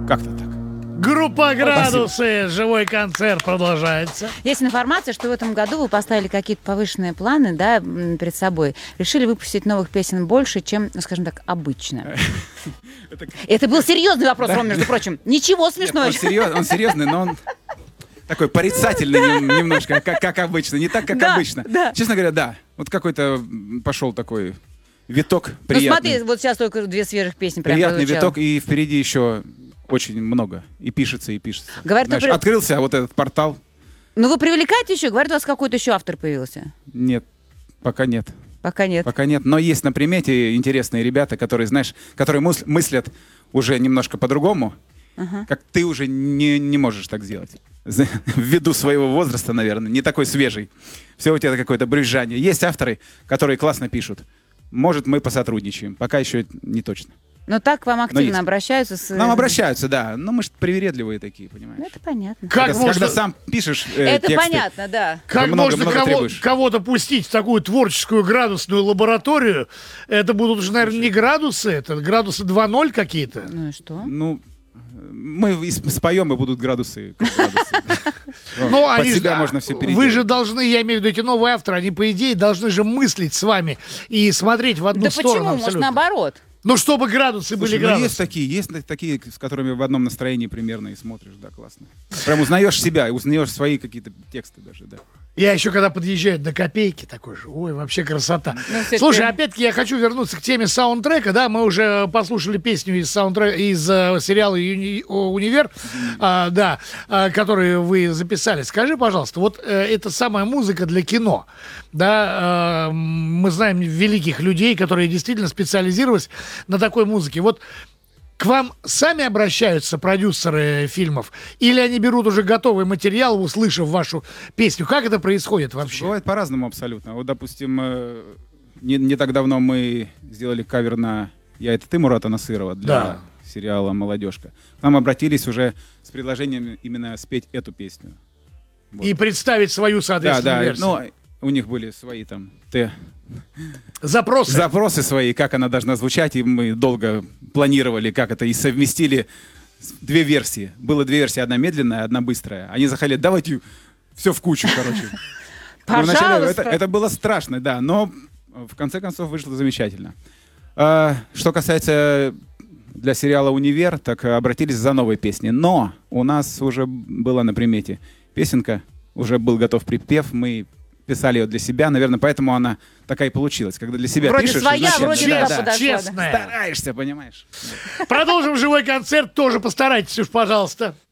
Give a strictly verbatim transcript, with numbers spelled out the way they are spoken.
Как-то так. Группа «Градусы». Живой концерт продолжается. Есть информация, что в этом году вы поставили какие-то повышенные планы, да, перед собой. Решили выпустить новых песен больше, чем, ну, скажем так, обычно. Это был серьезный вопрос, Ром, между прочим. Ничего смешного. Он серьезный, но он такой порицательный немножко, как обычно. Не так, как обычно. Честно говоря, да. Вот какой-то пошел такой виток приятный. Ну смотри, вот сейчас только две свежих песни прям Приятный виток, и впереди еще очень много. И пишется, и пишется. Говорят, Знаешь, при... открылся вот этот портал. Ну вы привлекаете еще? Говорят, у вас какой-то еще автор появился? Нет, пока нет. Пока нет. Пока нет. Но есть на примете интересные ребята, которые, знаешь, которые мыс- мыслят уже немножко по-другому. Uh-huh. Как ты уже не, не можешь так сделать. Ввиду своего возраста, наверное, не такой свежий. Все у тебя какое-то брюзжание. Есть авторы, которые классно пишут. Может, мы посотрудничаем. Пока еще не точно. Но так к вам активно обращаются? С... К нам обращаются, да. Но мы же привередливые такие, понимаешь? Это понятно. Как когда, можно... когда сам пишешь э, Это тексты, понятно, да. Как много, можно много кого- кого-то пустить в такую творческую градусную лабораторию? Это будут уже, наверное, не градусы, это градусы два ноль какие-то. Ну и что? Ну, мы и споем, и будут градусы. как градусы. Ну, Под они себя же- можно все Вы переделать. же должны, я имею в виду эти новые авторы, они, по идее, должны же мыслить с вами и смотреть в одну Да сторону почему? Может, абсолютно. наоборот? Ну, чтобы градусы Слушай, были ну градусы. есть такие, есть такие, с которыми в одном настроении примерно и смотришь, да, классно. Прям узнаешь себя, и узнаешь свои какие-то тексты даже, да. Я еще когда подъезжаю до копейки, такой же, ой, вообще красота. Ну, Слушай, опять-таки я хочу вернуться к теме саундтрека, да, мы уже послушали песню из саундтрека, из э, сериала Юни- о, «Универ», а, да, а, который вы записали. Скажи, пожалуйста, вот э, эта самая музыка для кино, да, э, мы знаем великих людей, которые действительно специализировались на такой музыке. Вот к вам сами обращаются продюсеры фильмов? Или они берут уже готовый материал, услышав вашу песню? Как это происходит вообще? Бывает по-разному абсолютно. Вот, допустим, э, не, не так давно мы сделали кавер на «Я — это ты» Мурата Насырова для Да. сериала «Молодежка». К нам обратились уже с предложением именно спеть эту песню. Вот. И представить свою, Да, соответственно, да, версию. ну, у них были свои там те Запросы. запросы свои, как она должна звучать, и мы долго планировали, как это, и совместили с- две версии. Было две версии, одна медленная, одна быстрая. Они захотели, давайте все в кучу, короче. Ну, вначале Пожалуйста. Это, это было страшно, да, но в конце концов вышло замечательно. А, что касается для сериала «Универ», так обратились за новой песней. Но у нас уже была на примете песенка, уже был готов припев, мы писали ее для себя, наверное, поэтому она такая и получилась. Когда для себя Вроде пишешь, своя, значит, вроде да, туда да, подошла. Честная. стараешься, понимаешь. Продолжим живой концерт. Тоже постарайтесь уж, пожалуйста.